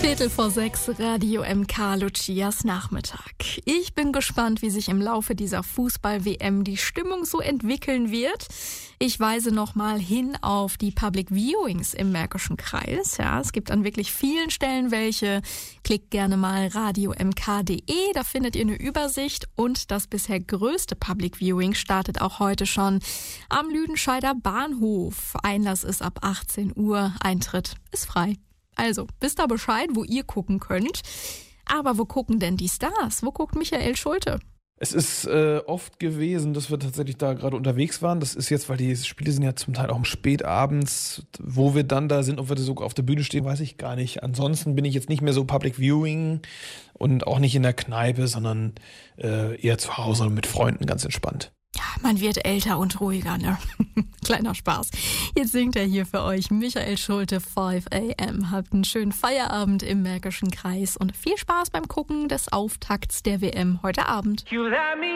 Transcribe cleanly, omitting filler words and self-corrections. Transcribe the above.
5:15, Radio MK, Lucias Nachmittag. Ich bin gespannt, wie sich im Laufe dieser Fußball-WM die Stimmung so entwickeln wird. Ich weise nochmal hin auf die Public Viewings im Märkischen Kreis. Ja, es gibt an wirklich vielen Stellen welche. Klickt gerne mal radiomk.de, da findet ihr eine Übersicht. Und das bisher größte Public Viewing startet auch heute schon am Lüdenscheider Bahnhof. Einlass ist ab 18 Uhr, Eintritt ist frei. Also, wisst ihr Bescheid, wo ihr gucken könnt. Aber wo gucken denn die Stars? Wo guckt Michael Schulte? Es ist oft gewesen, dass wir tatsächlich da gerade unterwegs waren. Das ist jetzt, weil die Spiele sind ja zum Teil auch spät abends. Wo wir dann da sind, ob wir da sogar auf der Bühne stehen, weiß ich gar nicht. Ansonsten bin ich jetzt nicht mehr so Public Viewing und auch nicht in der Kneipe, sondern eher zu Hause mit Freunden, ganz entspannt. Ja, man wird älter und ruhiger, ne? Kleiner Spaß. Jetzt singt er hier für euch Michael Schulte 5 AM. Habt einen schönen Feierabend im Märkischen Kreis und viel Spaß beim Gucken des Auftakts der WM heute Abend.